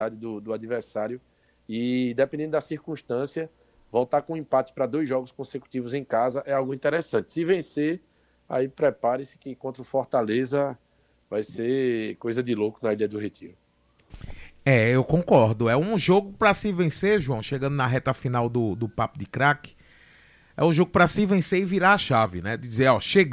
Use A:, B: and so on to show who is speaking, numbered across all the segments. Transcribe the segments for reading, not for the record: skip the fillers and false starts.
A: do adversário e, dependendo da circunstância, voltar com um empate para 2 jogos consecutivos em casa é algo interessante. Se vencer, aí prepare-se que contra o Fortaleza vai ser coisa de louco na Ilha do Retiro.
B: Eu concordo. É um jogo para se vencer, João, chegando na reta final do Papo de Craque. É um jogo para se vencer e virar a chave, né? De dizer,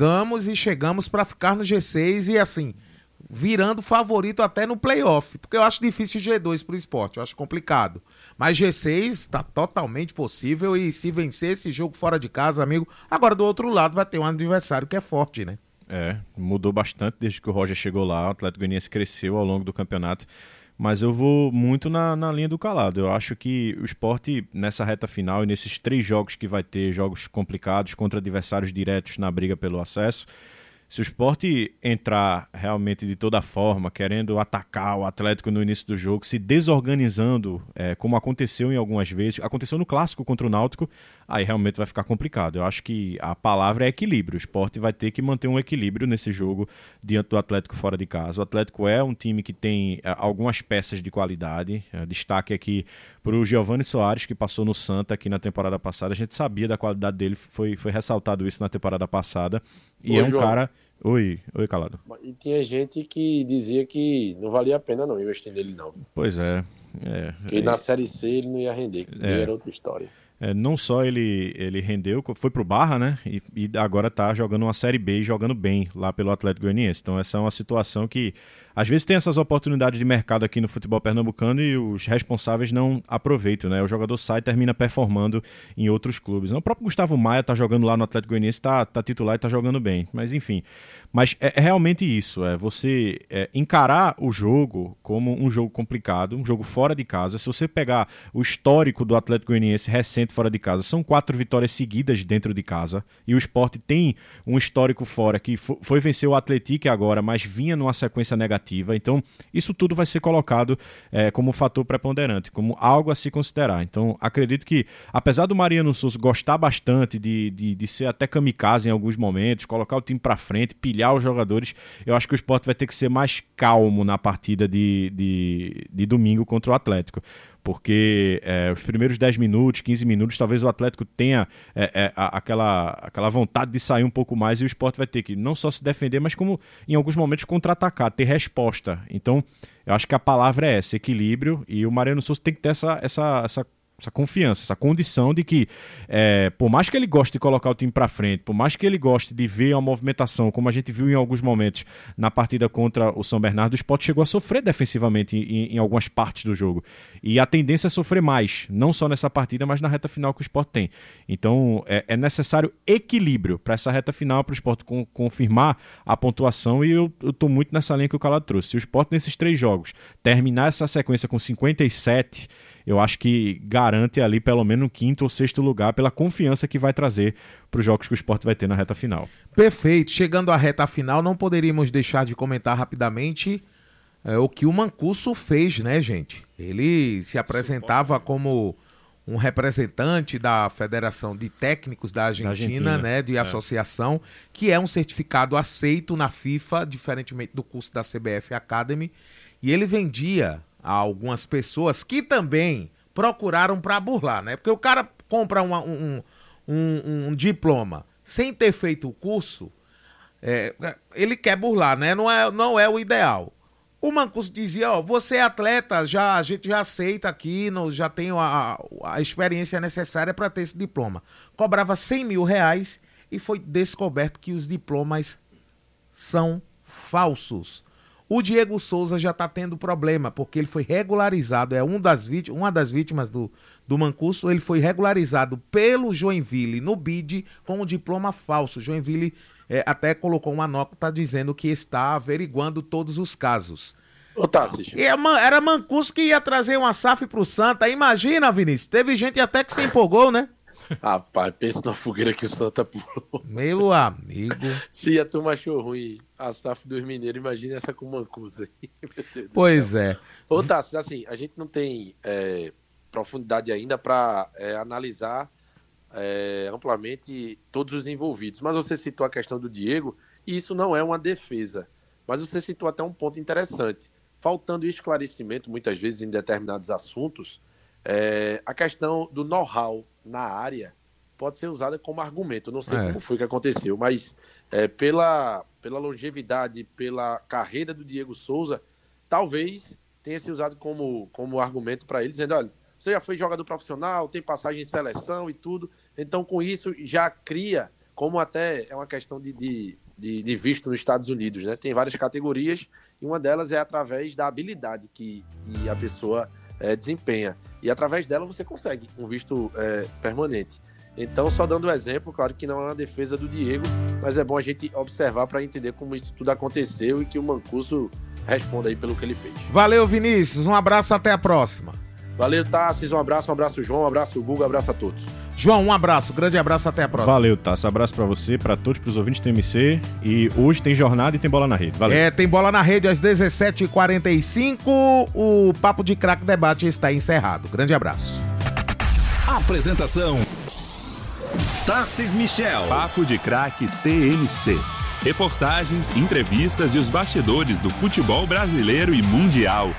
B: chegamos para ficar no G6 e assim, virando favorito até no playoff. Porque eu acho difícil o G2 pro Sport, eu acho complicado. Mas G6 tá totalmente possível e se vencer esse jogo fora de casa, amigo, agora do outro lado vai ter um adversário que é forte, né?
C: Mudou bastante desde que o Roger chegou lá, o Atlético Goianiense cresceu ao longo do campeonato. Mas eu vou muito na linha do calado. Eu acho que o Sport, nessa reta final e nesses 3 jogos que vai ter, jogos complicados contra adversários diretos na briga pelo acesso, se o Sport entrar realmente de toda forma, querendo atacar o Atlético no início do jogo, se desorganizando, como aconteceu em algumas vezes, aconteceu no Clássico contra o Náutico, aí realmente vai ficar complicado. Eu acho que a palavra é equilíbrio. O Sport vai ter que manter um equilíbrio nesse jogo diante do Atlético fora de casa. O Atlético é um time que tem algumas peças de qualidade. Destaque aqui para o Giovani Soares, que passou no Santa aqui na temporada passada. A gente sabia da qualidade dele, foi ressaltado isso na temporada passada. E é um
A: João,
C: cara... Oi, Calado.
A: E tinha gente que dizia que não valia a pena não investir nele não.
C: Pois é.
A: Porque na Série C ele não ia render, que era outra história.
C: Não só ele rendeu, foi pro Barra, né? E agora tá jogando uma Série B e jogando bem lá pelo Atlético Goianiense. Então essa é uma situação que às vezes tem essas oportunidades de mercado aqui no futebol pernambucano e os responsáveis não aproveitam, né? O jogador sai e termina performando em outros clubes. O próprio Gustavo Maia tá jogando lá no Atlético Goianiense, tá titular e tá jogando bem. Mas enfim, é realmente isso, você encarar o jogo como um jogo complicado, um jogo fora de casa. Se você pegar o histórico do Atlético Goianiense recente fora de casa, são 4 vitórias seguidas dentro de casa, e o Sport tem um histórico fora, que foi vencer o Atlético agora, mas vinha numa sequência negativa. Então isso tudo vai ser colocado como um fator preponderante, como algo a se considerar. Então acredito que, apesar do Mariano Souza gostar bastante de ser até kamikaze em alguns momentos, colocar o time para frente, pilhar os jogadores, eu acho que o Sport vai ter que ser mais calmo na partida de domingo contra o Atlético. Porque os primeiros 10 minutos, 15 minutos, talvez o Atlético tenha aquela vontade de sair um pouco mais, e o Sport vai ter que não só se defender, mas como em alguns momentos contra-atacar, ter resposta. Então eu acho que a palavra é essa, equilíbrio, e o Mariano Souza tem que ter essa confiança, essa condição de que, por mais que ele goste de colocar o time para frente, por mais que ele goste de ver uma movimentação, como a gente viu em alguns momentos na partida contra o São Bernardo, o Sport chegou a sofrer defensivamente em algumas partes do jogo. E a tendência é sofrer mais, não só nessa partida, mas na reta final que o Sport tem. Então é necessário equilíbrio para essa reta final, para o Sport confirmar a pontuação, e eu estou muito nessa linha que o Calado trouxe. Se o Sport nesses 3 jogos terminar essa sequência com 57, eu acho que garante ali pelo menos um 5º ou 6º lugar pela confiança que vai trazer para os jogos que o Sport vai ter na reta final.
B: Perfeito. Chegando à reta final, não poderíamos deixar de comentar rapidamente o que o Mancuso fez, né, gente? Ele se apresentava como um representante da Federação de Técnicos da Argentina, né, de associação, que é um certificado aceito na FIFA, diferentemente do curso da CBF Academy, e ele vendia a algumas pessoas que também procuraram para burlar, né? Porque o cara compra um diploma sem ter feito o curso, ele quer burlar, né? Não é o ideal. O Mancuso dizia, você é atleta, a gente já aceita aqui, já tem a experiência necessária para ter esse diploma. Cobrava R$100 mil e foi descoberto que os diplomas são falsos. O Diego Souza já está tendo problema, porque ele foi regularizado, uma das vítimas do Mancuso, ele foi regularizado pelo Joinville no BID com o diploma falso. Joinville até colocou uma nota dizendo que está averiguando todos os casos. E era Mancuso que ia trazer uma SAF pro Santa. Imagina, Vinícius, teve gente até que se empolgou, né?
A: Rapaz, pensa na fogueira que o Santa pulou.
B: Meu amigo.
A: Se a turma achou ruim a SAF dos mineiros, imagina essa com o Mancuso aí.
B: Pois é.
A: Ô, Tassi, assim, a gente não tem profundidade ainda para analisar amplamente todos os envolvidos. Mas você citou a questão do Diego, e isso não é uma defesa. Mas você citou até um ponto interessante. faltando esclarecimento, muitas vezes, em determinados assuntos, a questão do know-how na área pode ser usada como argumento. Eu não sei como foi que aconteceu, mas pela longevidade, pela carreira do Diego Souza, talvez tenha sido usado como argumento para ele, dizendo, olha, você já foi jogador profissional, tem passagem em seleção e tudo, então com isso já cria, como até é uma questão de visto nos Estados Unidos, né? Tem várias categorias e uma delas é através da habilidade que a pessoa desempenha. E através dela você consegue um visto permanente. Então, só dando um exemplo, claro que não é uma defesa do Diego, mas é bom a gente observar para entender como isso tudo aconteceu e que o Mancuso responda aí pelo que ele fez.
B: Valeu, Vinícius. Um abraço, até a próxima.
A: Valeu, Tassis. Um abraço, João, um abraço, Guga, um abraço a todos.
B: João, um abraço, grande abraço, até a próxima.
C: Valeu, Tassi. Abraço pra você, pra todos, pros ouvintes do TMC. E hoje tem jornada e tem bola na rede. Valeu.
B: Tem bola na rede às 17h45. O Papo de Craque Debate está encerrado. Grande abraço.
D: Apresentação: Tarcis Michel.
E: Papo de Craque TMC. Reportagens, entrevistas e os bastidores do futebol brasileiro e mundial.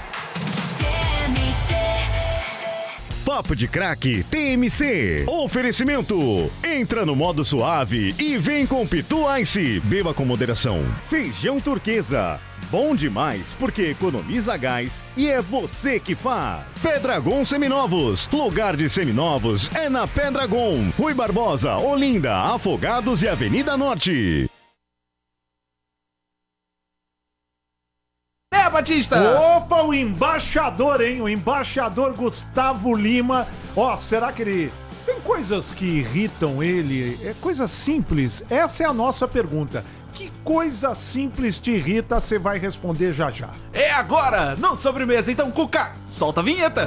D: Papo de Craque TMC. Oferecimento: entra no modo suave e vem com Pitu Ice. Beba com moderação. Feijão Turquesa. Bom demais porque economiza gás e é você que faz. Pedragon Seminovos. Lugar de seminovos é na Pedragon. Rui Barbosa, Olinda, Afogados e Avenida Norte.
F: Batista! Opa, o embaixador, hein? O embaixador Gustavo Lima. Será que ele... Tem coisas que irritam ele? É coisa simples? Essa é a nossa pergunta. Que coisa simples te irrita? Você vai responder já já.
G: É agora, no Sobremesa. Então, Cuca, solta a vinheta.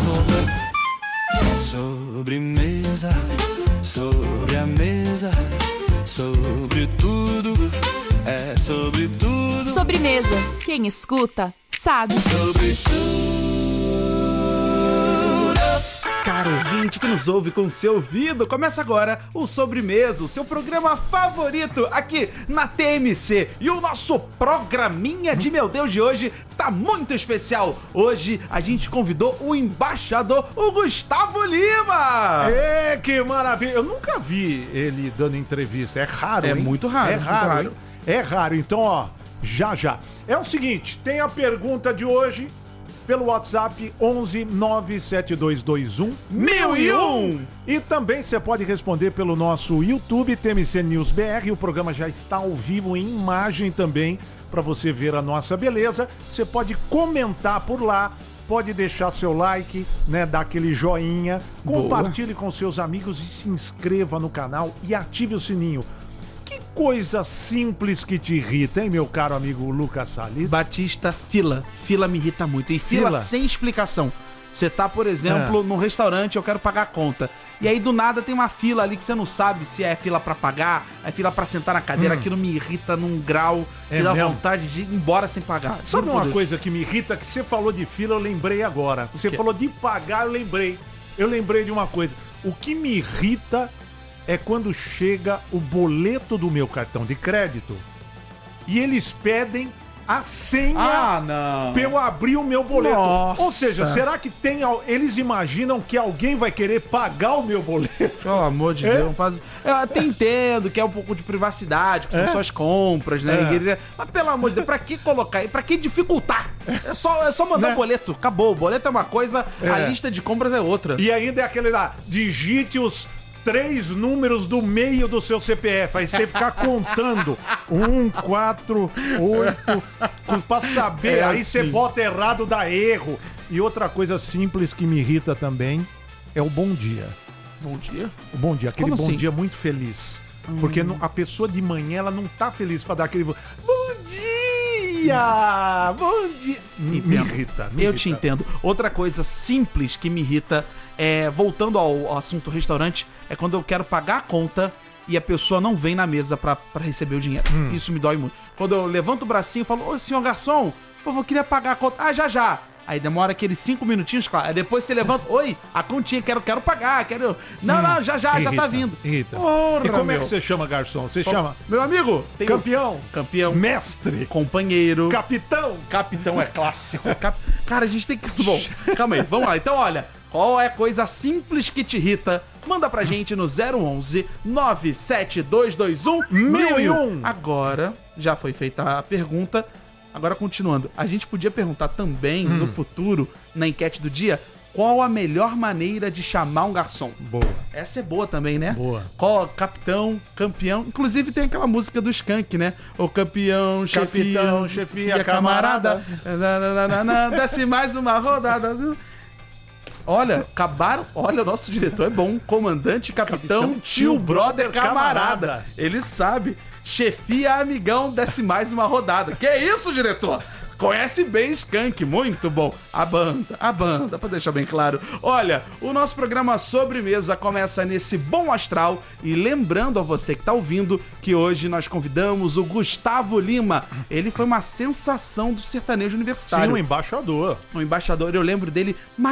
H: Sobremesa, sobre a mesa, sobre tudo, é sobre tudo.
I: Sobremesa, quem escuta, sabe.
H: Sobre tudo.
G: Caro ouvinte que nos ouve com seu ouvido, começa agora o Sobremesa, o seu programa favorito aqui na TMC. E o nosso programinha de meu Deus de hoje tá muito especial. Hoje a gente convidou o embaixador, o Gustavo Lima.
F: Que maravilha. Eu nunca vi ele dando entrevista. É raro,
G: hein?
F: Muito raro. É raro. Então, já. É o seguinte, tem a pergunta de hoje pelo WhatsApp 11 97221 1001. E também você pode responder pelo nosso YouTube, TMC News BR. O programa já está ao vivo em imagem também, para você ver a nossa beleza. Você pode comentar por lá, pode deixar seu like, né, dar aquele joinha, compartilhe com seus amigos e se inscreva no canal e ative o sininho. Que coisa simples que te irrita, hein, meu caro amigo Lucas Salles?
G: Batista, fila. Fila me irrita muito. E fila sem explicação. Você tá, por exemplo, num restaurante, eu quero pagar a conta. E aí, do nada, tem uma fila ali que você não sabe se é fila pra pagar, é fila pra sentar na cadeira. Aquilo me irrita num grau que dá vontade de ir embora sem pagar.
F: Sabe uma coisa que me irrita? Que você falou de fila, eu lembrei agora. Você falou de pagar, eu lembrei. Eu lembrei de uma coisa. O que me irrita é quando chega o boleto do meu cartão de crédito e eles pedem a senha pra eu abrir o meu boleto.
G: Nossa.
F: Ou seja, será que eles imaginam que alguém vai querer pagar o meu boleto?
G: Pelo amor de Deus, faz... Eu até entendo que é um pouco de privacidade, que são suas compras, né? Mas pelo amor de Deus, pra que colocar aí? Pra que dificultar? É só mandar o boleto. Acabou. O boleto é uma coisa, a lista de compras é outra.
F: E ainda é aquele lá, digite os 3 números do meio do seu CPF. Aí você tem que ficar contando. 1, 4, 8, pra saber. Aí você bota errado, dá erro. E outra coisa simples que me irrita também é o bom dia.
G: Bom dia?
F: O bom dia, aquele
G: Como
F: bom
G: assim?
F: dia muito feliz. Porque a pessoa de manhã, ela não tá feliz pra dar aquele bom dia! Bom dia! Me irrita.
G: Eu te entendo. Outra coisa simples que me irrita voltando ao assunto restaurante, é quando eu quero pagar a conta e a pessoa não vem na mesa pra receber o dinheiro. Isso me dói muito. Quando eu levanto o bracinho e falo, ô senhor garçom, por favor, eu queria pagar a conta. Já. Aí demora aqueles 5 minutinhos, claro. Aí depois você levanta, oi, a continha, quero pagar, quero... Não, já tá vindo.
F: Irrita.
G: Porra,
F: E como
G: meu.
F: é que você chama garçom? Você chama
G: Meu amigo, tem
F: campeão, mestre,
G: companheiro,
F: capitão.
G: capitão é clássico. Cara, a gente tem que... Bom, calma aí, vamos lá. Então, olha, qual é a coisa simples que te irrita? Manda pra gente no 011 97221 1001. Agora, já foi feita a pergunta. Agora, continuando, a gente podia perguntar também, no futuro, na enquete do dia, qual a melhor maneira de chamar um garçom?
F: Boa.
G: Essa é boa também, né?
F: Boa.
G: Qual capitão, campeão. Inclusive tem aquela música do Skank, né? O campeão,
F: Capitão, chefia, camarada.
G: Desce mais uma rodada. Olha, acabaram. Olha, o nosso diretor é bom. Comandante, capitão, tio, brother, camarada. Ele sabe. Chefia, amigão, desce mais uma rodada. Que isso, diretor? Conhece bem Skank, muito bom. A banda, pra deixar bem claro. Olha, o nosso programa Sobremesa começa nesse bom astral. E lembrando a você que tá ouvindo que hoje nós convidamos o Gustavo Lima. Ele foi uma sensação do sertanejo universitário.
F: Sim, um embaixador.
G: Um embaixador, eu lembro dele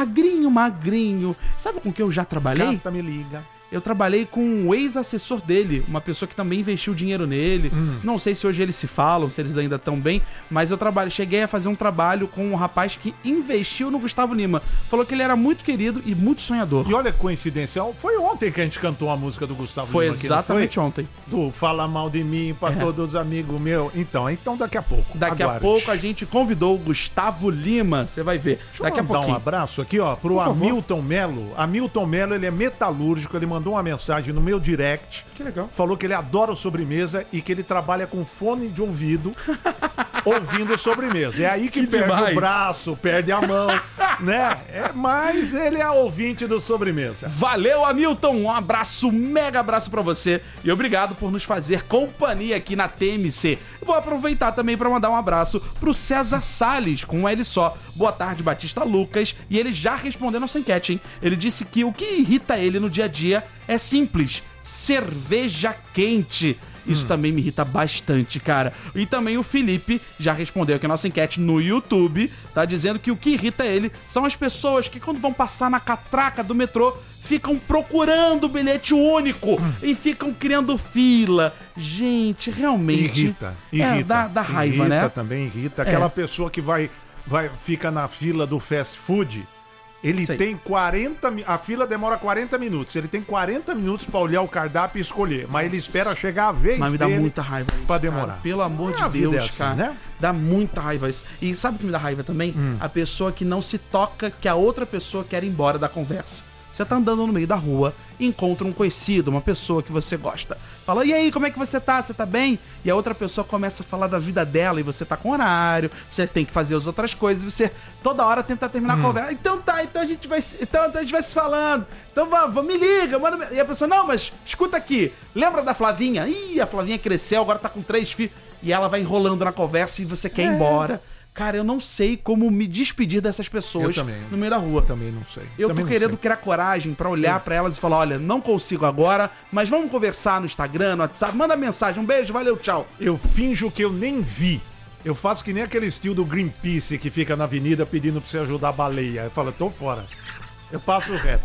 G: magrinho. Sabe com quem eu já trabalhei?
F: Cata, me liga.
G: Eu trabalhei com um ex-assessor dele, uma pessoa que também investiu dinheiro nele. Não sei se hoje eles se falam, se eles ainda estão bem, mas eu cheguei a fazer um trabalho com um rapaz que investiu no Gustavo Lima. Falou que ele era muito querido e muito sonhador.
F: E olha que coincidência, foi ontem que a gente cantou a música do Gustavo
G: Foi
F: Lima.
G: exatamente ontem.
F: Do Fala Mal de Mim pra todos os amigos meus. Então daqui a pouco.
G: Daqui a pouco a gente convidou o Gustavo Lima, você vai ver. Daqui a pouquinho.
F: Um abraço aqui, ó, pro Hamilton Melo. Hamilton Melo, ele é metalúrgico, ele mandou uma mensagem no meu direct.
G: Que legal.
F: Falou que ele adora o Sobremesa e que ele trabalha com fone de ouvido ouvindo Sobremesa. É aí que perde
G: demais.
F: o braço, perde a mão, né? Mas ele é ouvinte do Sobremesa.
G: Valeu, Hamilton. Um abraço, mega abraço pra você. E obrigado por nos fazer companhia aqui na TMC. Vou aproveitar também pra mandar um abraço pro César Salles, com um L só. Boa tarde, Batista Lucas. E ele já respondeu nossa enquete, hein? Ele disse que o que irrita ele no dia a dia é simples: cerveja quente. Isso também me irrita bastante, cara. E também o Felipe já respondeu aqui a nossa enquete no YouTube, tá dizendo que o que irrita ele são as pessoas que quando vão passar na catraca do metrô ficam procurando o bilhete único e ficam criando fila. Gente, realmente...
F: Irrita.
G: Dá raiva,
F: irrita,
G: né?
F: Também irrita. Aquela pessoa que fica na fila do fast food. Ele tem 40... A fila demora 40 minutos. Ele tem 40 minutos pra olhar o cardápio e escolher. Mas ele espera chegar a vez
G: Mas me dá muita raiva isso,
F: pra demorar.
G: Cara. Pelo amor de
F: A vida
G: Deus,
F: é assim,
G: cara.
F: né?
G: Dá muita raiva isso. E sabe o que me dá raiva também? A pessoa que não se toca que a outra pessoa quer ir embora da conversa. Você tá andando no meio da rua, encontra um conhecido, uma pessoa que você gosta. Fala, e aí, como é que você tá? Você tá bem? E a outra pessoa começa a falar da vida dela e você tá com horário, você tem que fazer as outras coisas e você toda hora tenta terminar a conversa. Então a gente vai se falando. Então vamos, me liga, manda... E a pessoa, não, mas escuta aqui, lembra da Flavinha? Ih, a Flavinha cresceu, agora tá com 3 filhos. E ela vai enrolando na conversa e você quer ir embora. Cara, eu não sei como me despedir dessas pessoas no meio da rua.
F: Também não sei.
G: Eu tô querendo criar coragem pra olhar pra elas e falar, olha, não consigo agora, mas vamos conversar no Instagram, no WhatsApp, manda mensagem, um beijo, valeu, tchau.
F: Eu finjo que eu nem vi. Eu faço que nem aquele estilo do Greenpeace que fica na avenida pedindo pra você ajudar a baleia. Eu falo, tô fora. Eu passo reto.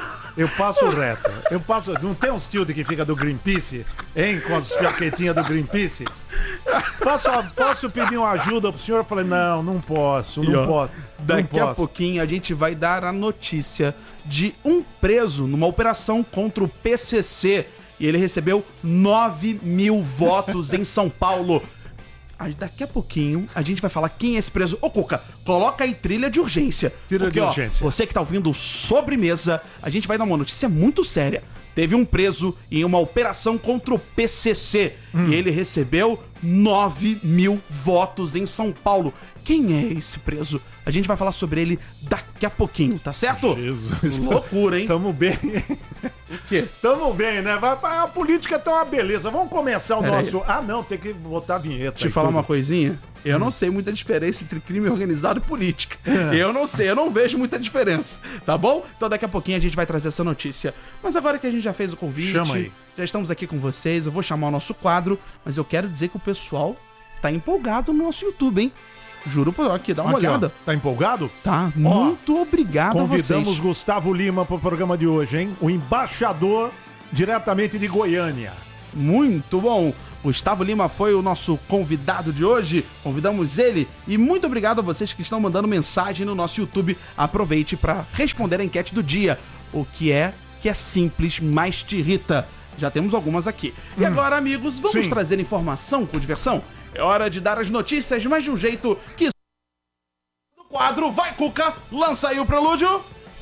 F: Não tem um estilo que fica do Greenpeace, hein? Com as jaquetinhas do Greenpeace. Posso pedir uma ajuda pro senhor? Eu falei, não posso.
G: Daqui a pouquinho a gente vai dar a notícia de um preso numa operação contra o PCC. E ele recebeu 9 mil votos em São Paulo. Daqui a pouquinho a gente vai falar quem é esse preso. Ô, Cuca, coloca aí trilha de urgência. Você que tá ouvindo Sobremesa, a gente vai dar uma notícia muito séria. Teve um preso em uma operação contra o PCC e ele recebeu 9 mil votos em São Paulo. Quem é esse preso? A gente vai falar sobre ele daqui a pouquinho, tá certo?
F: Jesus.
G: Loucura, hein?
F: Tamo bem.
G: O quê?
F: Tamo bem, né? A política tá uma beleza. Vamos começar o nosso... Não, tem que botar a vinheta.
G: Te falar uma coisinha? Eu não sei muita diferença entre crime organizado e política. Eu não sei, eu não vejo muita diferença, tá bom? Então daqui a pouquinho a gente vai trazer essa notícia. Mas agora que a gente já fez o convite,
F: chama aí.
G: Já estamos aqui com vocês, eu vou chamar o nosso quadro, mas eu quero dizer que o pessoal tá empolgado no nosso YouTube, hein? Juro por aqui, dá uma
F: Aqui, ó.
G: olhada.
F: Tá empolgado?
G: Tá, muito obrigado a vocês.
F: Convidamos Gustavo Lima pro programa de hoje, hein? O embaixador diretamente de Goiânia.
G: Muito bom. Gustavo Lima foi o nosso convidado de hoje. Convidamos ele. E muito obrigado a vocês que estão mandando mensagem no nosso YouTube. Aproveite para responder a enquete do dia. O que é simples, mas te irrita? Já temos algumas aqui. E agora, amigos, vamos trazer informação com diversão? É hora de dar as notícias, mas de um jeito que... Do quadro, vai, Cuca, lança aí o prelúdio.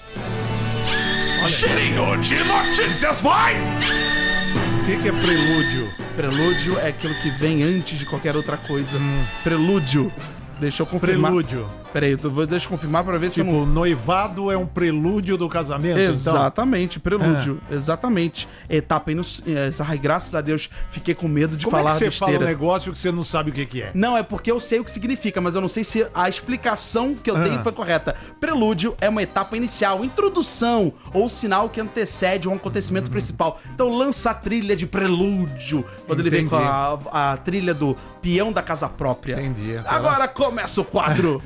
G: Cheirinho de notícias, vai!
F: O que é prelúdio?
G: Prelúdio é aquilo que vem antes de qualquer outra coisa. Prelúdio. Deixa eu confirmar.
F: Prelúdio.
G: Peraí, deixa eu confirmar pra ver se eu
F: Tipo,
G: não...
F: noivado é um prelúdio do casamento,
G: Exatamente, prelúdio. Exatamente. Etapa aí, graças a Deus, fiquei com medo de falar
F: besteira. Como é que você fala um
G: besteira.
F: negócio que você não sabe o que é?
G: Não, é porque eu sei o que significa, mas eu não sei se a explicação que eu dei foi correta. Prelúdio é uma etapa inicial, introdução ou sinal que antecede um acontecimento principal. Então lança a trilha de prelúdio, quando ele vem com a trilha do peão da casa própria.
F: Entendi.
G: Agora começa o quadro.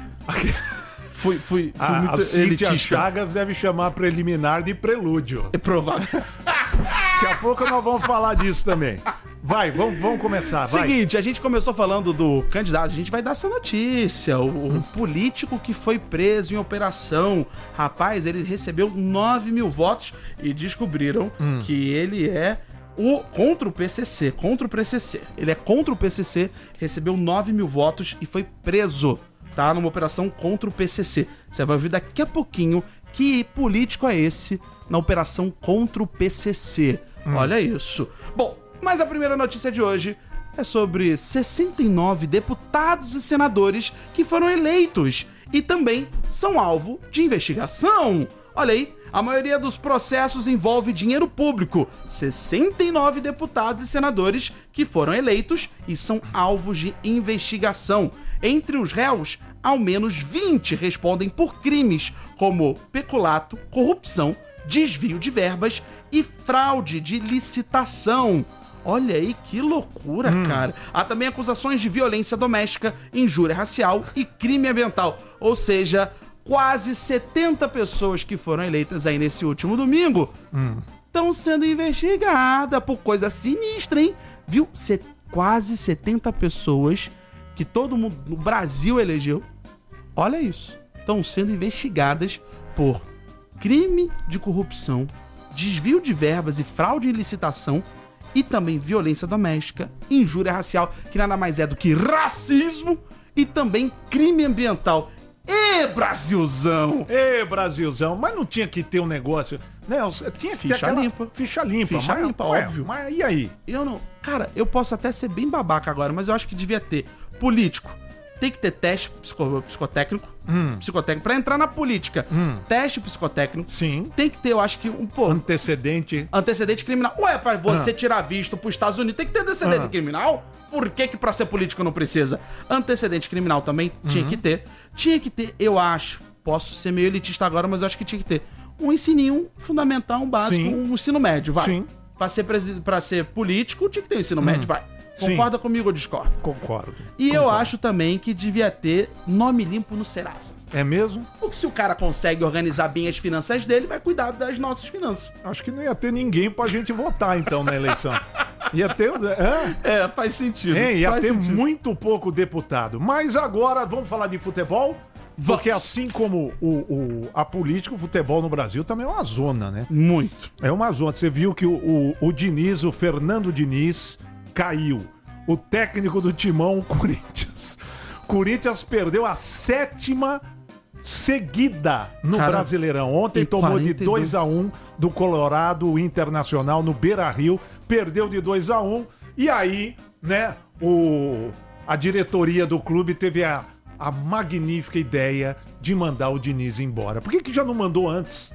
G: Fui muito
F: a Cíntia
G: elitista.
F: Chagas deve chamar preliminar de prelúdio.
G: É provável.
F: Daqui a pouco nós vamos falar disso também. Vai, vamos começar, vai.
G: Seguinte, a gente começou falando do candidato, a gente vai dar essa notícia. O político que foi preso em operação. Rapaz, ele recebeu 9 mil votos e descobriram que ele é contra o PCC. Ele é contra o PCC, recebeu 9 mil votos e foi preso. Tá? Numa operação contra o PCC. Você vai ouvir daqui a pouquinho que político é esse na operação contra o PCC. Olha isso. Bom, mas a primeira notícia de hoje é sobre 69 deputados e senadores que foram eleitos e também são alvo de investigação. Olha aí, a maioria dos processos envolve dinheiro público. 69 deputados e senadores que foram eleitos e são alvos de investigação. Entre os réus, ao menos 20 respondem por crimes como peculato, corrupção, desvio de verbas e fraude de licitação. Olha aí que loucura, cara. Há também acusações de violência doméstica, injúria racial e crime ambiental. Ou seja, quase 70 pessoas que foram eleitas aí nesse último domingo estão sendo investigadas por coisa sinistra, hein? Viu? Quase 70 pessoas que todo mundo no Brasil elegeu, olha isso, estão sendo investigadas por crime de corrupção, desvio de verbas e fraude em licitação e também violência doméstica, injúria racial, que nada mais é do que racismo e também crime ambiental. Brasilzão!
F: Brasilzão, mas não tinha que ter um negócio, né? Tinha que
G: Ficha limpa.
F: Ficha limpa,
G: óbvio.
F: Mas e aí?
G: Eu não... Cara, eu posso até ser bem babaca agora, mas eu acho que devia ter. Político, tem que ter teste psicotécnico. Psicotécnico. Pra entrar na política, teste psicotécnico.
F: Sim.
G: Tem que ter, eu acho que,
F: Antecedente
G: criminal. Ué, pra você tirar visto pros Estados Unidos, tem que ter antecedente criminal? Por que pra ser político não precisa? Antecedente criminal também tinha que ter. Tinha que ter, eu acho, posso ser meio elitista agora, mas eu acho que tinha que ter um ensininho fundamental, um básico, um ensino médio, vai.
F: Sim.
G: Pra ser político, tinha que ter um ensino médio, vai. Concorda comigo ou discorda?
F: Concordo.
G: E eu acho também que devia ter nome limpo no Serasa.
F: É mesmo?
G: Porque se o cara consegue organizar bem as finanças dele, vai cuidar das nossas finanças.
F: Acho que não ia ter ninguém pra gente votar, então, na eleição. Ia ter...
G: faz sentido.
F: Ia ter muito pouco deputado. Mas agora, vamos falar de futebol? Porque assim como a política, o futebol no Brasil também é uma zona, né?
G: Muito.
F: É uma zona. Você viu que o Diniz, o Fernando Diniz, caiu. O técnico do Timão, o Corinthians. Corinthians perdeu a 7ª seguida no Brasileirão. Ontem tomou de 2-1 do Colorado Internacional no Beira-Rio. Perdeu de 2-1. E aí, né, a diretoria do clube teve a magnífica ideia de mandar o Diniz embora. Por que já não mandou antes?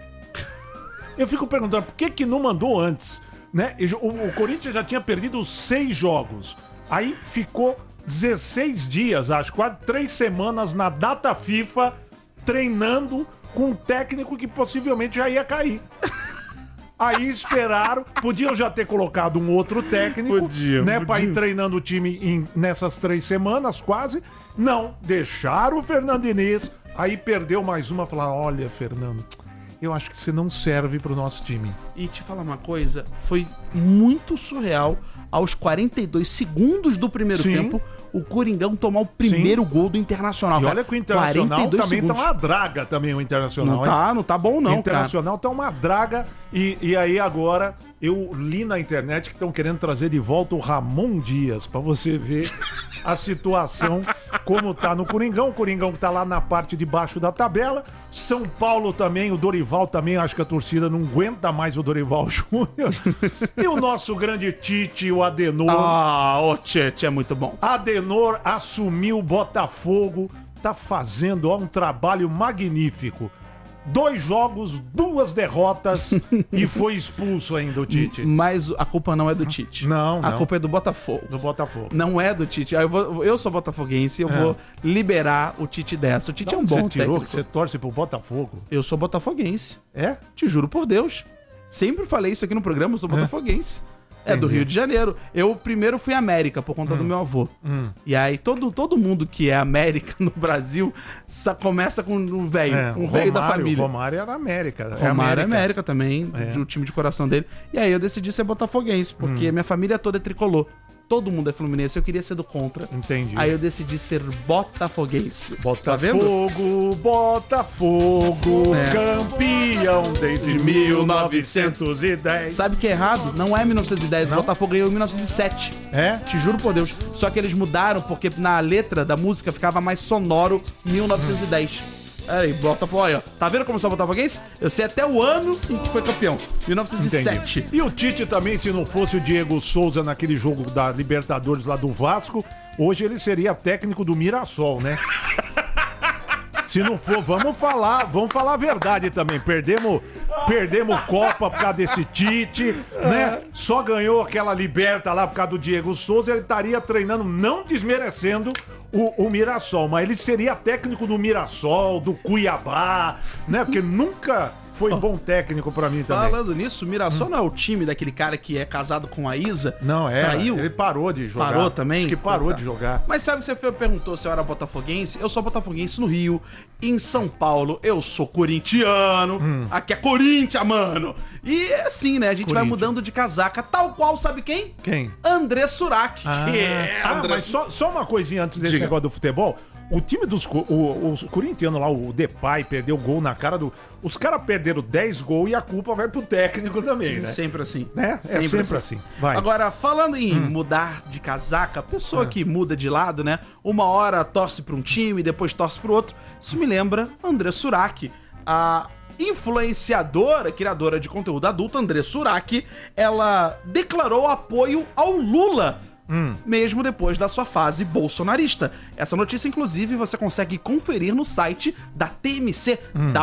F: Eu fico perguntando, por que não mandou antes? Né? O Corinthians já tinha perdido 6 jogos. Aí ficou 16 dias, acho, quase 3 semanas na data FIFA, treinando com um técnico que possivelmente já ia cair. Aí esperaram, podiam já ter colocado um outro técnico, pra ir treinando o time nessas 3 semanas, quase. Não, deixaram o Fernando Diniz, aí perdeu mais uma, falaram, olha, Fernando, eu acho que você não serve pro nosso time.
G: E te falar uma coisa, foi muito surreal, aos 42 segundos do primeiro tempo, o Coringão tomar o primeiro gol do Internacional.
F: E olha que o Internacional também tá uma draga também, o Internacional.
G: Não tá bom não,
F: o Internacional tá uma draga e aí agora eu li na internet que estão querendo trazer de volta o Ramon Dias, pra você ver a situação como tá no Coringão. O Coringão tá lá na parte de baixo da tabela. São Paulo também, o Dorival também, acho que a torcida não aguenta mais o Dorival Júnior. E o nosso grande Tite, o Adenor.
G: O Tite é muito bom.
F: Adenor assumiu o Botafogo, tá fazendo um trabalho magnífico. 2 jogos, 2 derrotas e foi expulso ainda o Tite.
G: Mas a culpa não é do Tite.
F: Não.
G: A culpa é do Botafogo.
F: Do Botafogo.
G: Não é do Tite. Eu sou botafoguense, eu vou liberar o Tite dessa. O Tite é um bom técnico.
F: Você torce pro Botafogo?
G: Eu sou botafoguense.
F: É?
G: Te juro por Deus. Sempre falei isso aqui no programa, eu sou botafoguense. É do Rio de Janeiro. Eu primeiro fui América por conta do meu avô. E aí todo mundo que é América no Brasil começa com o velho, um velho da família.
F: O Romário era América.
G: Romário é América também, o time de coração dele. E aí eu decidi ser botafoguense, porque minha família toda é tricolor. Todo mundo é fluminense, eu queria ser do contra.
F: Entendi.
G: Aí eu decidi ser botafoguense.
F: Botafogo, campeão desde 1910.
G: Sabe que é errado? Não é 1910, o Botafogo ganhou em 1907.
F: É?
G: Te juro por Deus. Só que eles mudaram porque na letra da música ficava mais sonoro 1910. Aí, Botafogo, olha, tá vendo como eu sou botafoguense? Eu sei até o ano em que foi campeão, 1907.
F: Entendi. E o Tite também, se não fosse o Diego Souza naquele jogo da Libertadores lá do Vasco, hoje ele seria técnico do Mirassol, né? Se não for, vamos falar a verdade também. Perdemos Copa por causa desse Tite, né? Só ganhou aquela Liberta lá por causa do Diego Souza, ele estaria treinando, não desmerecendo o Mirassol, mas ele seria técnico do Mirassol, do Cuiabá, né? Porque nunca foi bom técnico pra mim também.
G: Falando nisso, o Mirassol não é o time daquele cara que é casado com a Isa?
F: Não,
G: traiu?
F: Ele parou de jogar.
G: Parou também?
F: Acho que parou de jogar.
G: Mas sabe, você perguntou se eu era botafoguense? Eu sou botafoguense no Rio. Em São Paulo, eu sou corintiano. Aqui é Corinthians, mano. E é assim, né? A gente vai mudando de casaca, tal qual, sabe quem?
F: Quem?
G: André Surak.
F: Mas só uma coisinha antes desse negócio do futebol. O time dos os corintianos lá, o Depay, perdeu gol na cara do... Os caras perderam 10 gols e a culpa vai pro técnico também, né?
G: Sempre assim.
F: Né? Sempre assim. Vai.
G: Agora, falando em mudar de casaca, a pessoa que muda de lado, né? Uma hora torce pra um time, depois torce pro outro. Isso me lembra André Surak. A influenciadora, criadora de conteúdo adulto, André Surak, ela declarou apoio ao Lula, mesmo depois da sua fase bolsonarista. Essa notícia, inclusive, você consegue conferir no site da TMC,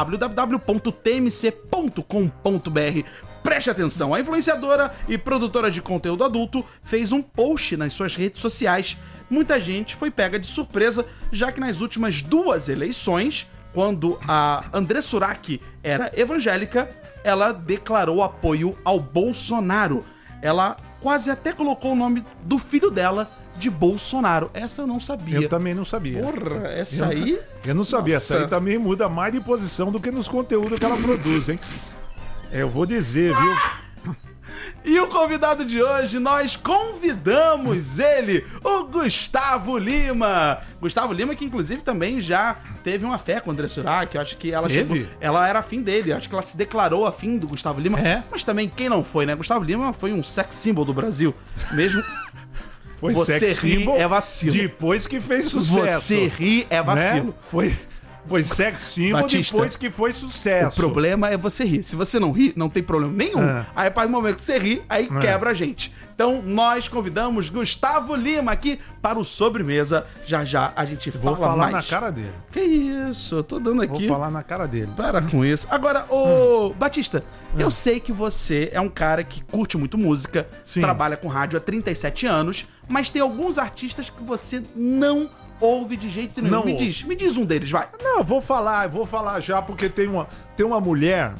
G: www.tmc.com.br. Preste atenção, a influenciadora e produtora de conteúdo adulto fez um post nas suas redes sociais. Muita gente foi pega de surpresa, já que nas últimas 2 eleições, quando a André Surak era evangélica, ela declarou apoio ao Bolsonaro. Ela quase até colocou o nome do filho dela de Bolsonaro. Essa eu não sabia.
F: Eu também não sabia.
G: Porra, essa aí...
F: Eu não sabia. Nossa. Essa aí também muda mais de posição do que nos conteúdos que ela produz, hein? Eu vou dizer, viu?
G: E o convidado de hoje, nós convidamos ele, o Gustavo Lima. Gustavo Lima, que inclusive também já teve uma fé com o André Surak. Eu acho que ela ela era afim dele. Eu acho que ela se declarou afim do Gustavo Lima. Mas também, quem não foi, né? Gustavo Lima foi um sex symbol do Brasil. Mesmo...
F: Foi
G: você ri é vacilo.
F: Depois que fez sucesso.
G: Você ri é vacilo.
F: Né? Foi sex symbol depois que foi sucesso.
G: O problema é você rir. Se você não rir, não tem problema nenhum. Aí, a partir do momento que você ri, aí quebra a gente. Então, nós convidamos Gustavo Lima aqui para o Sobremesa. Já já a gente fala mais.
F: Vou falar na cara dele.
G: Que isso? Eu tô dando aqui.
F: Vou falar na cara dele.
G: Para com isso. Agora, ô Batista, eu sei que você é um cara que curte muito música, trabalha com rádio há 37 anos, mas tem alguns artistas que você não ouve de jeito nenhum. Me diz um deles, vai.
F: Não, vou falar já, porque tem uma mulher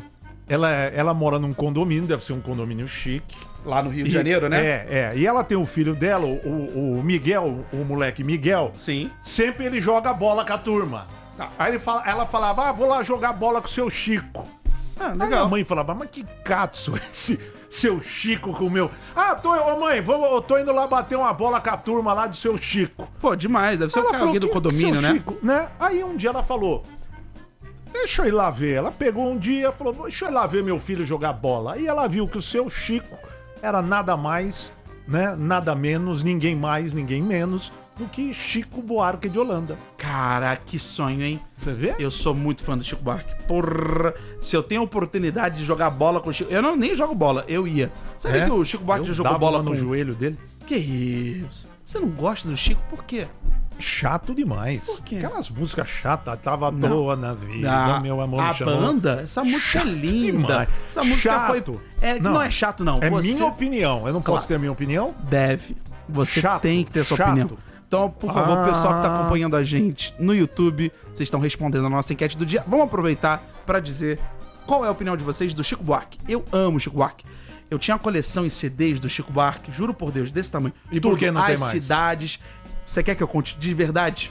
F: Ela mora num condomínio, deve ser um condomínio chique.
G: Lá no Rio de Janeiro, né?
F: E ela tem o filho dela, o Miguel, o moleque Miguel.
G: Sim.
F: Sempre ele joga bola com a turma. Aí ela falava, vou lá jogar bola com o seu Chico.
G: Legal.
F: Aí a mãe falava, mas que catso esse seu Chico com o meu... mãe, eu tô indo lá bater uma bola com a turma lá do seu Chico.
G: Pô, demais, deve ser
F: Ela
G: o cara aqui do condomínio, né?
F: Chico, né? Aí um dia ela falou, deixa eu ir lá ver. Ela pegou um dia e falou, deixa eu ir lá ver meu filho jogar bola. Aí ela viu que o seu Chico era nada mais, né? Nada menos, ninguém mais, ninguém menos do que Chico Buarque de Holanda.
G: Cara, que sonho, hein?
F: Você vê?
G: Eu sou muito fã do Chico Buarque. Porra, se eu tenho a oportunidade de jogar bola com o Chico... Eu nem jogo bola, eu ia. Sabe que o Chico Buarque já jogou bola
F: no joelho dele?
G: Que isso? Você não gosta do Chico? Por quê?
F: Chato demais.
G: Por quê?
F: Aquelas músicas chatas, tava à toa na vida, meu amor.
G: A banda? Essa música
F: chato
G: é linda.
F: Demais.
G: Essa música
F: chato.
G: Não é chato, não.
F: É minha opinião. Eu não posso ter a minha opinião?
G: Deve. Você
F: Chato.
G: tem que ter a sua opinião. Então, por favor, pessoal que tá acompanhando a gente no YouTube, vocês estão respondendo a nossa enquete do dia. Vamos aproveitar para dizer qual é a opinião de vocês do Chico Buarque. Eu amo Chico Buarque. Eu tinha uma coleção em CDs do Chico Buarque, juro por Deus, desse tamanho.
F: E por que não tem mais?
G: As cidades. Você quer que eu conte de verdade?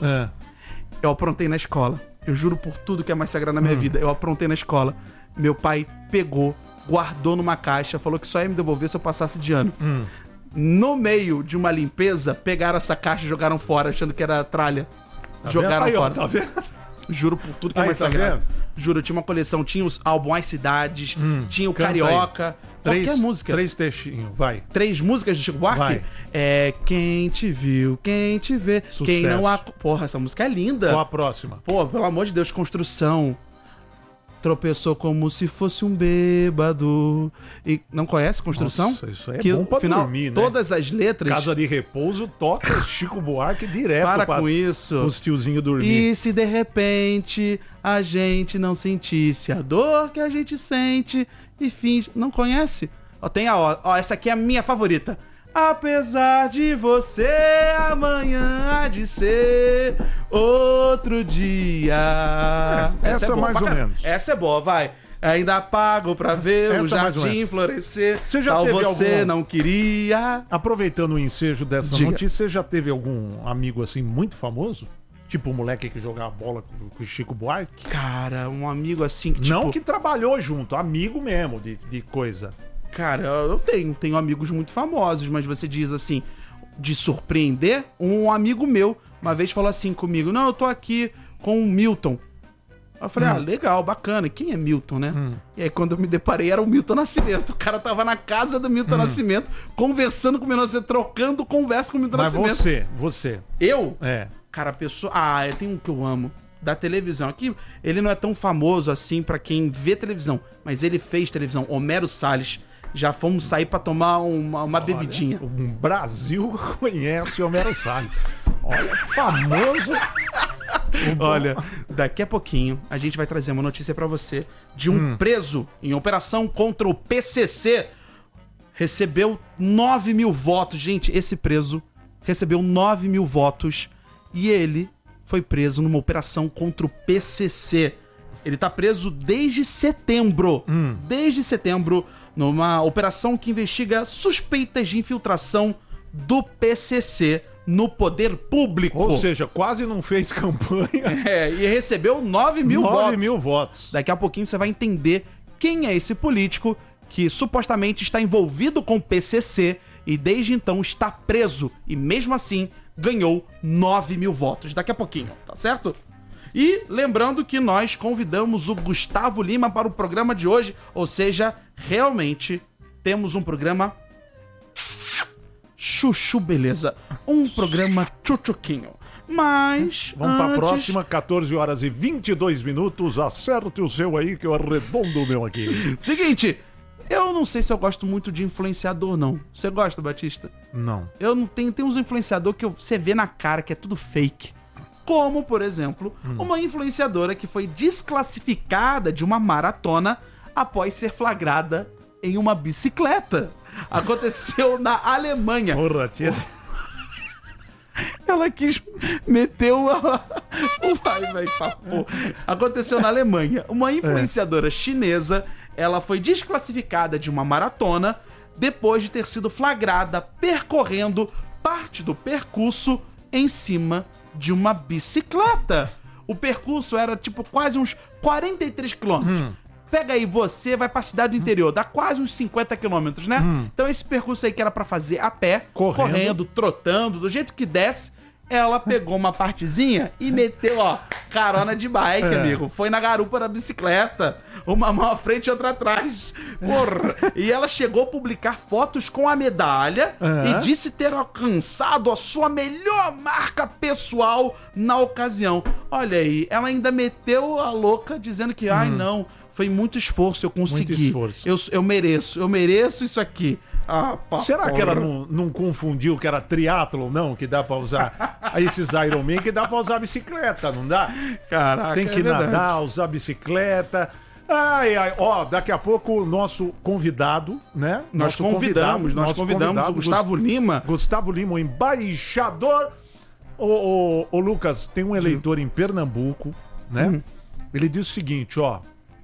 G: Eu aprontei na escola. Eu juro por tudo que é mais sagrado na minha vida. Eu aprontei na escola. Meu pai pegou, guardou numa caixa, falou que só ia me devolver se eu passasse de ano. No meio de uma limpeza, pegaram essa caixa e jogaram fora, achando que era tralha. Jogaram
F: aí,
G: fora.
F: Ó, tá vendo?
G: Juro por tudo que é
F: Aí,
G: mais
F: tá
G: sagrado.
F: vendo?
G: Juro, eu tinha uma coleção, tinha os álbuns As Cidades, tinha o Carioca, qualquer música.
F: 3 textinhos, vai.
G: 3 músicas do Chico Buarque?
F: Vai.
G: É Quem Te Viu, Quem Te Vê,
F: Sucesso.
G: Quem Não Há... Porra, essa música é linda.
F: Qual a próxima?
G: Pô, pelo amor de Deus, Construção. Tropeçou como se fosse um bêbado. E não conhece Construção?
F: Nossa, isso aí é
G: que
F: bom pra
G: final,
F: dormir, né?
G: Todas as letras...
F: Casa de Repouso toca Chico Buarque direto.
G: Para com isso.
F: Os tiozinhos dormir.
G: E se de repente a gente não sentisse a dor que a gente sente e finge... Não conhece? Ó, tem essa aqui é a minha favorita. Apesar de você, amanhã há de ser outro dia.
F: Essa é
G: boa
F: mais
G: pra
F: ou
G: caramba.
F: menos.
G: Essa é boa, vai. Ainda pago pra ver
F: Essa
G: o
F: mais ou
G: jardim
F: menos.
G: florescer.
F: Você já
G: tal
F: teve
G: você
F: algum-
G: não queria.
F: Aproveitando o ensejo dessa
G: Diga.
F: notícia, você já teve algum amigo assim muito famoso? Tipo o moleque que jogava bola com o Chico Buarque?
G: Cara, um amigo assim que tipo...
F: Não que trabalhou junto, amigo mesmo de coisa.
G: Cara, eu tenho amigos muito famosos, mas você diz assim, de surpreender, um amigo meu uma vez falou assim comigo, não, eu tô aqui com o Milton. Eu falei, legal, bacana, quem é Milton, né? E aí quando eu me deparei era o Milton Nascimento, o cara tava na casa do Milton Nascimento, conversando com o Milton Nascimento, trocando conversa com o Milton
F: Mas
G: Nascimento.
F: você.
G: Eu?
F: É.
G: Cara, a pessoa... eu tenho um que eu amo. Da televisão. Aqui, ele não é tão famoso assim pra quem vê televisão, mas ele fez televisão. Homero Salles. Já fomos sair pra tomar uma bebidinha.
F: O Brasil conhece o Homero Salles. Olha, famoso.
G: Olha, daqui a pouquinho a gente vai trazer uma notícia pra você de um preso em operação contra o PCC. Recebeu 9 mil votos. Gente, esse preso recebeu 9 mil votos e ele foi preso numa operação contra o PCC. Ele tá preso desde setembro. Desde setembro, numa operação que investiga suspeitas de infiltração do PCC no poder público.
F: Ou seja, quase não fez campanha.
G: E recebeu 9 mil votos.
F: 9 mil votos.
G: Daqui a pouquinho você vai entender quem é esse político que supostamente está envolvido com o PCC e desde então está preso e mesmo assim ganhou 9 mil votos. Daqui a pouquinho, tá certo? E lembrando que nós convidamos o Gustavo Lima para o programa de hoje, ou seja, realmente temos um programa chuchu beleza, um programa tchutchuquinho. Mas
F: Vamos pra próxima, 14 horas e 22 minutos. Acerte o seu aí que eu arredondo o meu aqui.
G: Seguinte, eu não sei se eu gosto muito de influenciador, não. Você gosta, Batista?
F: Não.
G: Eu não tenho... Tem uns influenciadores que você vê na cara que é tudo fake. Como, por exemplo, uma influenciadora que foi desclassificada de uma maratona após ser flagrada em uma bicicleta. Aconteceu na Alemanha.
F: Porra, tia.
G: Ela quis meter uma... Vai, papo. Aconteceu na Alemanha. Uma influenciadora chinesa ela foi desclassificada de uma maratona depois de ter sido flagrada percorrendo parte do percurso em cima de uma bicicleta. O percurso era tipo quase uns 43 quilômetros. Pega aí, você vai pra cidade do interior, dá quase uns 50 quilômetros, né? Então esse percurso aí que era pra fazer a pé, correndo, trotando, do jeito que desce, ela pegou uma partezinha e meteu, ó, carona de bike, amigo. Foi na garupa da bicicleta, uma mão à frente e outra atrás. Porra! E ela chegou a publicar fotos com a medalha e disse ter alcançado a sua melhor marca pessoal na ocasião. Olha aí, ela ainda meteu a louca dizendo que, ai não, foi muito esforço, eu consegui.
F: Muito esforço.
G: Eu mereço isso aqui.
F: Será que ela não confundiu que era triatlon, não? Que dá pra usar esses Ironman, que dá pra usar bicicleta, não dá?
G: Caraca,
F: tem que nadar, usar bicicleta. Ó, daqui a pouco o nosso convidado, né?
G: Nós convidamos o Gustavo Lima.
F: Gustavo Lima, o embaixador. Ô, Lucas, tem um eleitor em Pernambuco, né? Ele diz o seguinte, ó.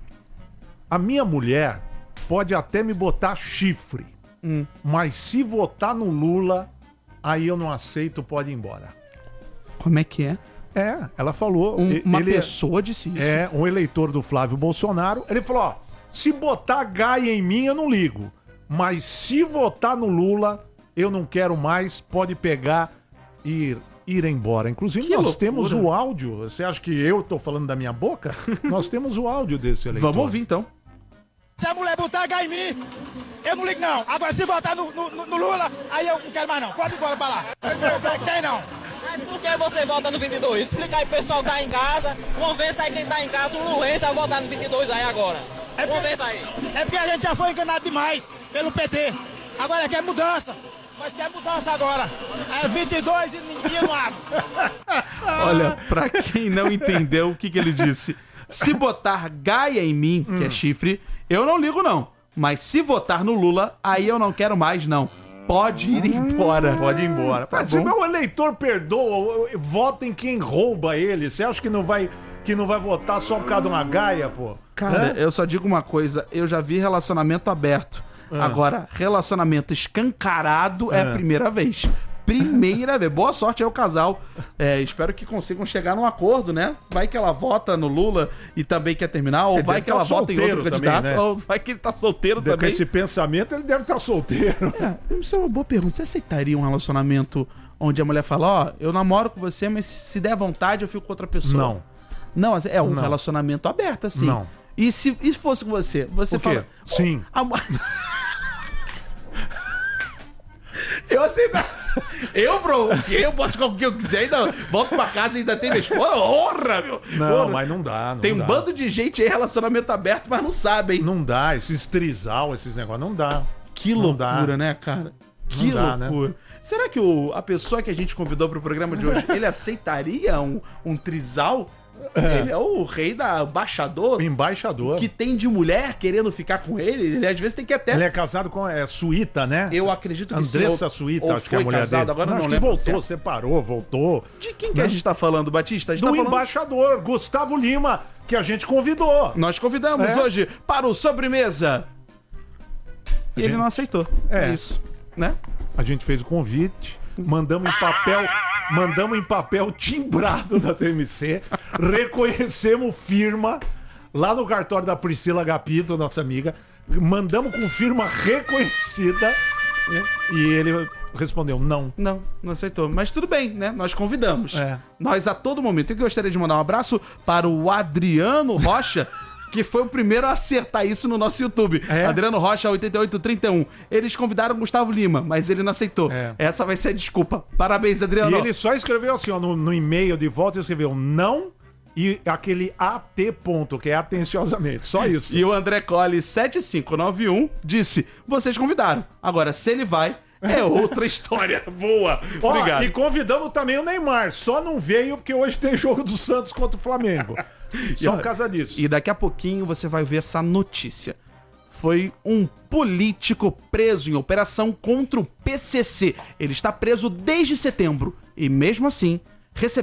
F: A minha mulher pode até me botar chifre. Mas se votar no Lula, aí eu não aceito, pode ir embora.
G: Como é que é?
F: Ela falou.
G: Uma pessoa disse isso.
F: Um eleitor do Flávio Bolsonaro. Ele falou, ó, se botar Gaia em mim, eu não ligo. Mas se votar no Lula, eu não quero mais, pode pegar e ir embora. Inclusive, nós temos o áudio. Você acha que eu tô falando da minha boca? Nós temos o áudio desse eleitor.
G: Vamos ouvir, então.
J: Se a mulher botar H em mim, eu não ligo não. Agora se botar no Lula, aí eu não quero mais não. Pode ir embora pra lá. Não tem não.
K: Mas por que você vota no 22? Explica aí pro pessoal que tá em casa. Convença aí quem tá em casa, o Luença, a votar no 22 aí agora. Convença aí.
J: É porque a gente já foi enganado demais pelo PT. Agora quer mudança. Mas quer mudança agora. É 22 e ninguém não abre.
G: Olha, pra quem não entendeu o que ele disse. Se botar Gaia em mim, que é chifre, eu não ligo não. Mas se votar no Lula, aí eu não quero mais não. Pode ir embora.
F: Pode ir embora.
G: Tá
F: se o eleitor perdoa, vota em quem rouba ele. Você acha que não vai votar só por causa de uma Gaia, pô?
G: Cara, eu só digo uma coisa. Eu já vi relacionamento aberto. Agora, relacionamento escancarado é a primeira vez. Primeira vez. Boa sorte aí ao casal. Espero que consigam chegar num acordo, né? Vai que ela vota no Lula e também quer terminar, ou vai que ela vota em outro candidato,
F: né?
G: ou vai que ele tá solteiro também.
F: Com esse pensamento, ele deve estar solteiro.
G: Isso é uma boa pergunta. Você aceitaria um relacionamento onde a mulher fala, ó, eu namoro com você, mas se der vontade eu fico com outra pessoa?
F: Não.
G: Não, é um relacionamento aberto, assim.
F: Não.
G: E se fosse com você? Você fala...
F: Sim.
G: Eu aceito. Eu posso com o que eu quiser, ainda volto pra casa e ainda tem minha esposa. Honra, meu.
F: Não, mas não dá.
G: Tem um bando de gente aí, relacionamento aberto, mas não sabe, hein?
F: Não dá, esses trisal, esses negócios, não dá.
G: Que loucura, né, cara? Que loucura. Né? Será que a pessoa que a gente convidou pro programa de hoje, ele aceitaria um trisal? Ele é o rei da embaixador.
F: O embaixador.
G: Que tem de mulher querendo ficar com ele. Ele às vezes tem que até...
F: Ele é casado com Suíta, né?
G: Eu acredito que
F: Andressa Suíta, acho que é a mulher
G: casado,
F: dele.
G: Agora não
F: lembro. Voltou, separou, voltou.
G: De quem que a gente tá falando, Batista?
F: Do embaixador, Gustavo Lima, que a gente convidou.
G: Nós convidamos hoje para o Sobremesa. E ele não aceitou. É isso, né?
F: A gente fez o convite, mandamos em papel timbrado da TMC, reconhecemos firma lá no cartório da Priscila Agapito, nossa amiga, mandamos com firma reconhecida e ele respondeu não.
G: Não aceitou. Mas tudo bem, né? Nós convidamos. Nós a todo momento. Eu gostaria de mandar um abraço para o Adriano Rocha, que foi o primeiro a acertar isso no nosso YouTube. Adriano Rocha, 8831. Eles convidaram o Gustavo Lima, mas ele não aceitou. Essa vai ser a desculpa. Parabéns, Adriano.
F: E ele só escreveu assim, ó, no e-mail de volta, ele escreveu não e aquele AT ponto, que é atenciosamente. Só isso.
G: E o André Colli, 7591, disse, vocês convidaram. Agora, se ele vai... É outra história. Boa. Obrigado.
F: E convidamos também o Neymar. Só não veio porque hoje tem jogo do Santos contra o Flamengo. Só por causa disso.
G: E daqui a pouquinho você vai ver essa notícia. Foi um político preso em operação contra o PCC. Ele está preso desde setembro e, mesmo assim, recebeu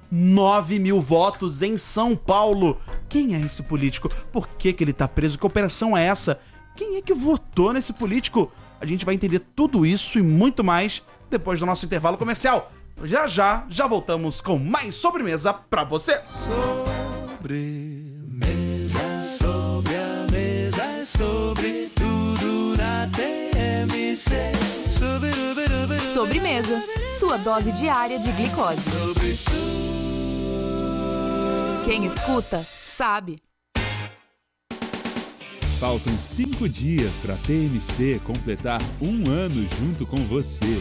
G: 9 mil votos em São Paulo. Quem é esse político? Por que ele tá preso? Que operação é essa? Quem é que votou nesse político? A gente vai entender tudo isso e muito mais depois do nosso intervalo comercial. Já voltamos com mais sobremesa pra você.
H: Sobre a mesa, sobre tudo na TMC.
I: Sobremesa, sua dose diária de glicose. Quem escuta, sabe.
E: Faltam 5 dias para a TMC completar 1 ano junto com você.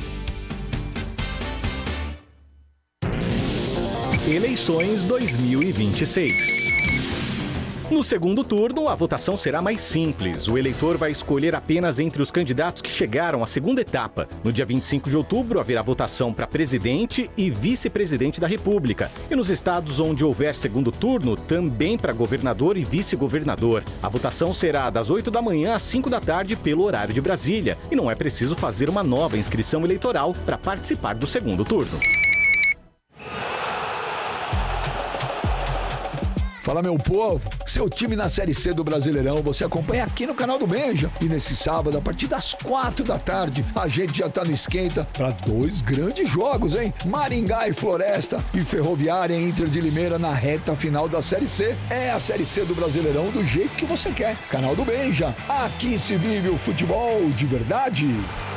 L: Eleições 2026. No segundo turno, a votação será mais simples. O eleitor vai escolher apenas entre os candidatos que chegaram à segunda etapa. No dia 25 de outubro, haverá votação para presidente e vice-presidente da República. E nos estados onde houver segundo turno, também para governador e vice-governador. A votação será das 8 da manhã às 5 da tarde pelo horário de Brasília. E não é preciso fazer uma nova inscrição eleitoral para participar do segundo turno.
M: Fala, meu povo, seu time na Série C do Brasileirão você acompanha aqui no canal do Benja. E nesse sábado, a partir das 4 da tarde, a gente já tá no esquenta para 2 grandes jogos, hein? Maringá e Floresta e Ferroviária e Inter de Limeira na reta final da Série C. É a Série C do Brasileirão do jeito que você quer. Canal do Benja, aqui se vive o futebol de verdade.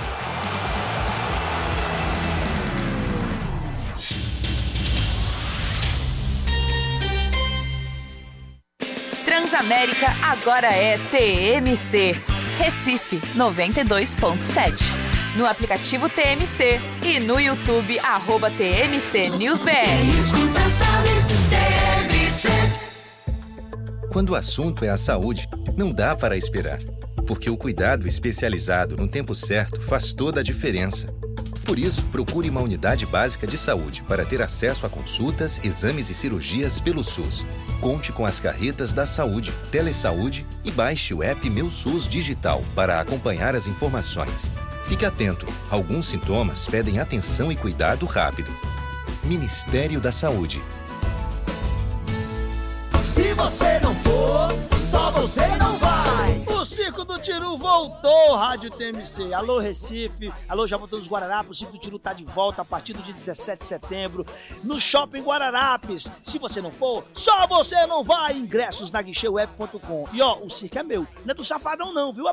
I: Transamérica agora é TMC. Recife 92.7. No aplicativo TMC e no YouTube @TMC NewsBR.
N: Quando o assunto é a saúde, não dá para esperar. Porque o cuidado especializado no tempo certo faz toda a diferença. Por isso, procure uma unidade básica de saúde para ter acesso a consultas, exames e cirurgias pelo SUS. Conte com as carretas da saúde, Telesaúde e baixe o app Meu SUS Digital para acompanhar as informações. Fique atento, alguns sintomas pedem atenção e cuidado rápido. Ministério da Saúde.
O: Se você não for, só você não vai. O Circo do Tiru voltou, Rádio TMC. Alô, Recife. Alô, Jaboatão dos Guararapes. O Circo do Tiru tá de volta a partir do dia 17 de setembro no Shopping Guararapes. Se você não for, só você não vai. Ingressos na guicheuweb.com. E ó, o circo é meu. Não é do Safadão não, viu?